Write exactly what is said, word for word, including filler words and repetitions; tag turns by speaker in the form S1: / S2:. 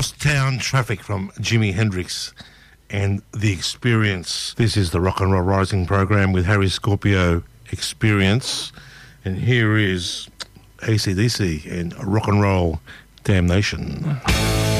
S1: Crosstown Traffic from Jimi Hendrix and The Experience. This is the Rock and Roll Rising program with Harry Scorpio Experience. And here is A C D C and Rock and Roll Damnation.